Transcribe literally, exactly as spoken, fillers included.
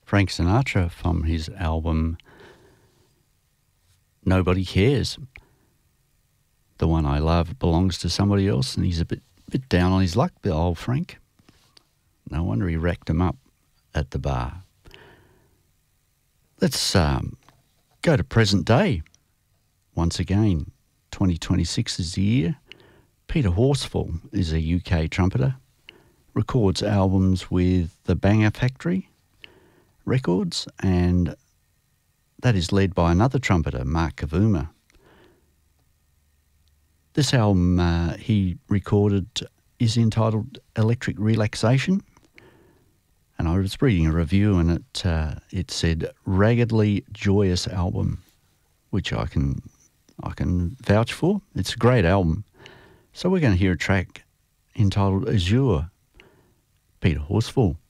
Frank Sinatra from his album Nobody Cares. The one I love belongs to somebody else, and he's a bit bit down on his luck, the old Frank. No wonder he racked him up at the bar. Let's um, go to present day. Once again, twenty twenty-six is the year. Peter Horsfall is a U K trumpeter, records albums with the Banger Factory Records, and that is led by another trumpeter, Mark Kavuma. This album uh, he recorded is entitled Electric Relaxation, and I was reading a review and it uh, it said raggedly joyous album, which I can I can vouch for. It's a great album. So we're going to hear a track entitled Azure, Peter Horsfall.